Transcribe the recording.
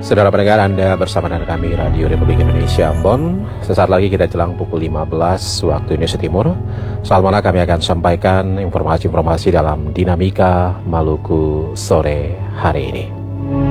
Saudara pendengar, Anda bersama dengan kami Radio Republik Indonesia Ambon. Sesaat lagi kita jelang pukul 15 waktu Indonesia Timur. Saat mana kami akan sampaikan informasi-informasi dalam Dinamika Maluku sore hari ini.